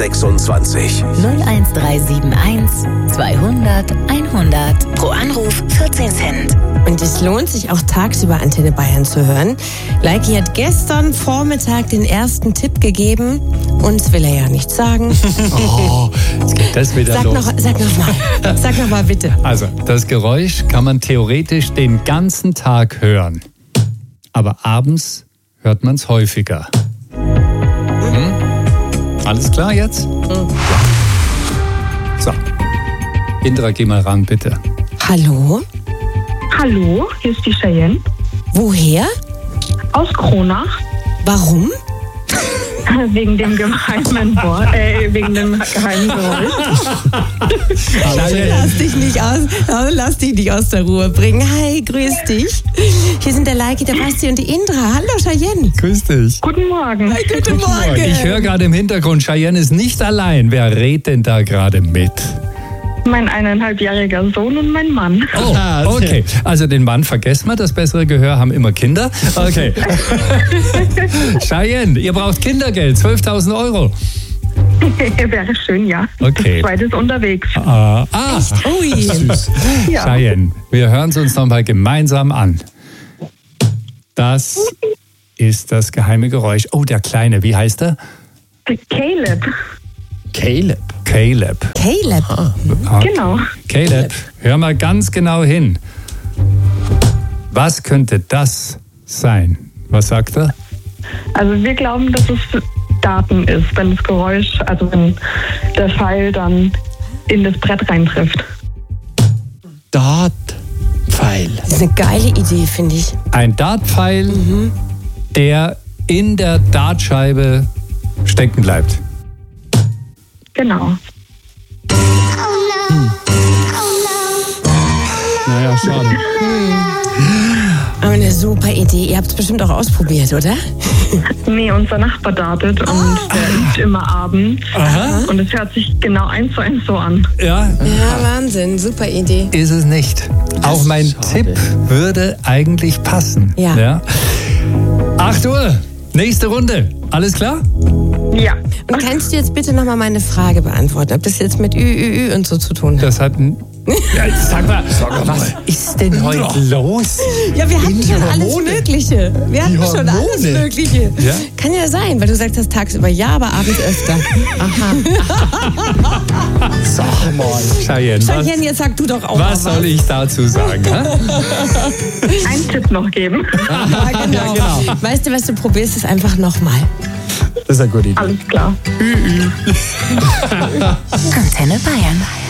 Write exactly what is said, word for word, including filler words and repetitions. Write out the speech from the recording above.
sechsundzwanzig. null eins drei sieben eins zweihundert einhundert. Pro Anruf vierzehn Cent. Und es lohnt sich auch tagsüber Antenne Bayern zu hören. Leiki hat gestern Vormittag den ersten Tipp gegeben. Uns will er ja nichts sagen. Oh, jetzt geht das wieder Sag los. noch, sag noch mal. Sag noch mal bitte. Also, das Geräusch kann man theoretisch den ganzen Tag hören. Aber abends hört man es häufiger. Hm? Alles klar jetzt? Mhm. So. Indra, geh mal ran, bitte. Hallo? Hallo, hier ist die Cheyenne Woher? aus Kronach. Warum? Wegen dem geheimen Wort, äh, wegen dem geheimen Geräusch. Lass dich nicht aus, lass dich nicht aus der Ruhe bringen. Hi, grüß dich. Hier sind der Leiki, der Basti und die Indra. Hallo, Cheyenne. Grüß dich. Guten Morgen. Hi, guten Morgen. Ich höre gerade im Hintergrund, Cheyenne ist nicht allein. Wer redet denn da gerade mit? Mein eineinhalbjähriger Sohn und mein Mann. Oh, okay. Also den Mann vergessen wir, das bessere Gehör haben immer Kinder. Okay. Cheyenne, ihr braucht Kindergeld, zwölftausend Euro. Wäre schön, ja. Okay. Das zweite ist unterwegs. Ah, ah. Ui. Ja. Cheyenne, wir hören es uns nochmal gemeinsam an. Das ist das geheime Geräusch. Oh, der Kleine, wie heißt er? Caleb. Caleb. Caleb. Caleb. Ah. Genau. Caleb, hör mal ganz genau hin. Was könnte das sein? Was sagt er? Also wir glauben, dass es Daten ist, wenn das Geräusch, also wenn der Pfeil dann in das Brett reintrifft. Dartpfeil. Das ist eine geile Idee, finde ich. Ein Dartpfeil, mhm. der in der Dartscheibe stecken bleibt. Genau. Naja, schade. Aber eine super Idee. Ihr habt es bestimmt auch ausprobiert, oder? Nee, unser Nachbar dartet Oh. und der übt immer abends. Aha. Und es hört sich genau eins zu eins so an. Ja, Ja, Wahnsinn. Super Idee. ist es nicht. Auch mein schade. Tipp würde eigentlich passen. Ja. acht Uhr, nächste Runde. Alles klar? Ja. Und kannst du jetzt bitte nochmal meine Frage beantworten, ob das jetzt mit Ü, Ü, Ü und so zu tun hat? Das hat ein... Ja, sag mal, was ist denn heute los? Ja, wir hatten schon alles Hormone. Mögliche. Wir hatten Die schon alles Hormone. Mögliche. Ja? Kann ja sein, weil du sagst das tagsüber ja, aber abends öfter. Sag mal. Cheyenne, was, Cheyenne, jetzt sag du doch auch was mal soll ich dazu sagen? hä? Einen Tipp noch geben. Ja, genau. Ja, genau. Weißt du was, du probierst es einfach nochmal. Das ist eine gute Idee. Alles klar. Antenne Bayern.